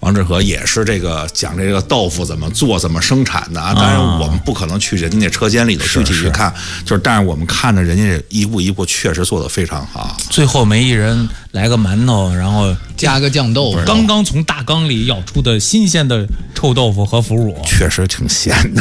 王致和也是这个讲这个豆腐怎么做、怎么生产的啊。当然我们不可能去人家那车间里头具体去看，就是但是我们看着人家这一步一步确实做得非常好。 最后没一人来个馒头，然后加个酱豆腐， 刚刚从大缸里舀出的新鲜的臭豆腐和腐乳， 确实挺咸的。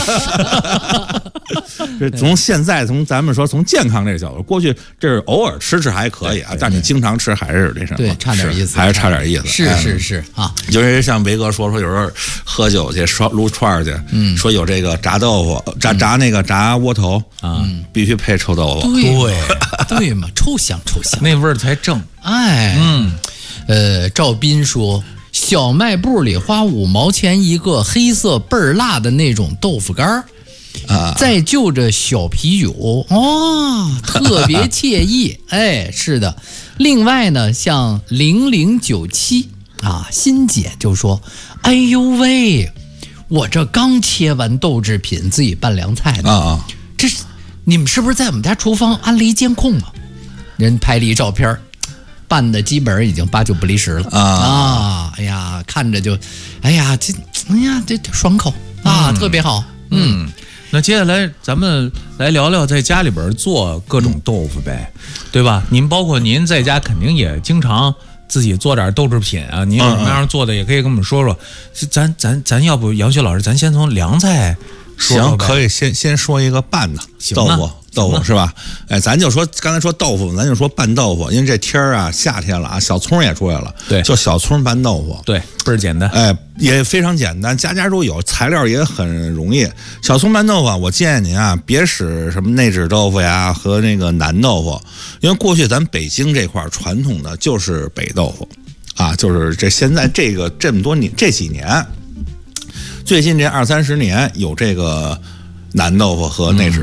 这从现在咱们说从健康这个角度，过去这是偶尔吃还可以啊，但你经常吃还是这什么？ 对，差点意思， 还是差点意思。 是啊， 就是像维哥说有时候喝酒去撸串去，说有这个炸豆腐、炸窝头啊，必须配臭豆腐。 对嘛，臭香， 那味儿才正。 哎，赵斌说，小卖部里花5毛钱一个黑色倍儿辣的那种豆腐干儿。再就着小啤酒，特别惬意。哎，是的。另外呢，像0097啊，欣姐就说：“哎呦喂，我这刚切完豆制品，自己拌凉菜呢。这是你们是不是在我们家厨房安了一监控啊？”人拍了一照片，拌的基本上已经8、9不离10了哎呀，看着就，这爽口啊，特别好。 那接下来咱们来聊聊在家里边做各种豆腐呗，对吧？包括您在家肯定也经常自己做点豆制品啊，您有什么样做的也可以跟我们说说。咱要不姚旭老师，咱先从凉菜说行，可以先说一个拌的豆腐是吧？哎，咱就说刚才说豆腐，咱就说拌豆腐，因为这天儿啊，夏天了啊，小葱也出来了， 对， 就小葱拌豆腐， 对，倍儿简单， 哎，也非常简单，家家都有，材料也很容易。小葱拌豆腐，我建议您啊，别使什么内酯豆腐呀和那个南豆腐，因为过去咱北京这块传统的就是北豆腐啊，就是现在这么多年这几年，最近这20、30年有这个南豆腐和内酯